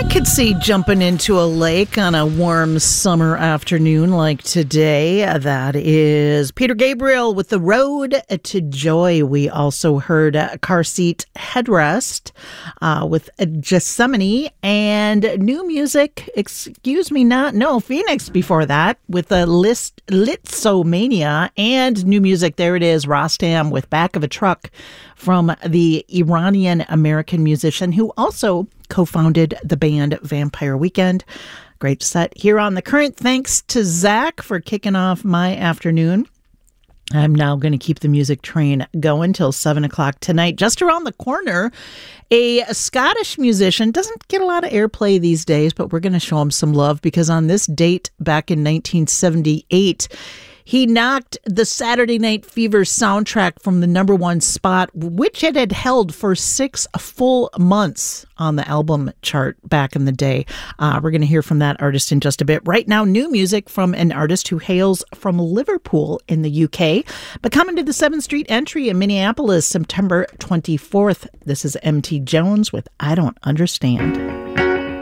Could see jumping into a lake on a warm summer afternoon like today. That is Peter Gabriel with The Road to Joy. We also heard Car Seat Headrest with Gethsemane, and new music, Phoenix before that with the Litsomania, and new music, there it is, Rostam with Back of a Truck from the Iranian-American musician who also co-founded the band Vampire Weekend. Great set here on The Current. Thanks to Zach for kicking off my afternoon. I'm now going to keep the music train going till 7 o'clock tonight. Just around the corner, a Scottish musician, doesn't get a lot of airplay these days, but we're going to show him some love because on this date back in 1978, he knocked the Saturday Night Fever soundtrack from the number one spot, which it had held for 6 full months on the album chart back in the day. We're going to hear from that artist in just a bit. Right now, new music from an artist who hails from Liverpool in the UK, but coming to the 7th Street Entry in Minneapolis, September 24th. This is MT Jones with I Don't Understand.